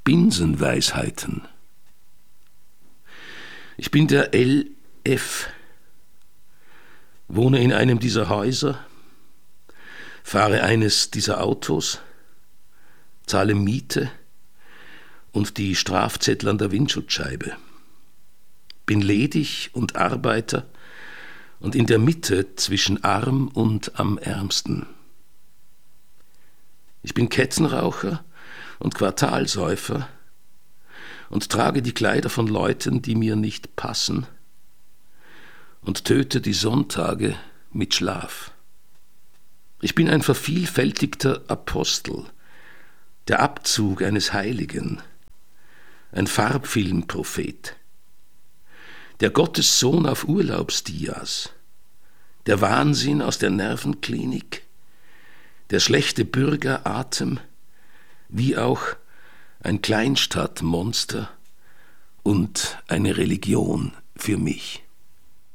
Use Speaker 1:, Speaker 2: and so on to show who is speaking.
Speaker 1: Binsenweisheiten. Ich bin der L.F., wohne in einem dieser Häuser, fahre eines dieser Autos, zahle Miete und die Strafzettel an der Windschutzscheibe. Bin ledig und Arbeiter und in der Mitte zwischen arm und am ärmsten. Ich bin Kettenraucher und Quartalsäufer und trage die Kleider von Leuten, die mir nicht passen, und töte die Sonntage mit Schlaf. Ich bin ein vervielfältigter Apostel, der Abzug eines Heiligen, ein Farbfilmprophet, der Gottessohn auf Urlaubsdias, der Wahnsinn aus der Nervenklinik, der schlechte Bürgeratem, wie auch ein Kleinstadtmonster und eine Religion für mich.